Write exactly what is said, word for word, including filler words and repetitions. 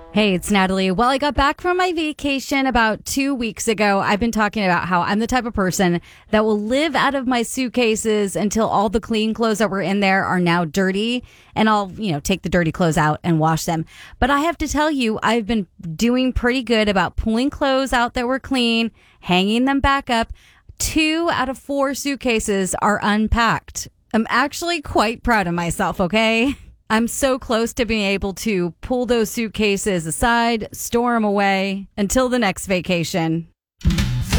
Hey, it's Natalie. Well, I got back from my vacation about two weeks ago. I've been talking about how I'm the type of person that will live out of my suitcases until all the clean clothes that were in there are now dirty. And I'll, you know, take the dirty clothes out and wash them. But I have to tell you, I've been doing pretty good about pulling clothes out that were clean, hanging them back up. Two out of four suitcases are unpacked. I'm actually quite proud of myself, okay? I'm so close to being able to pull those suitcases aside, store them away until the next vacation.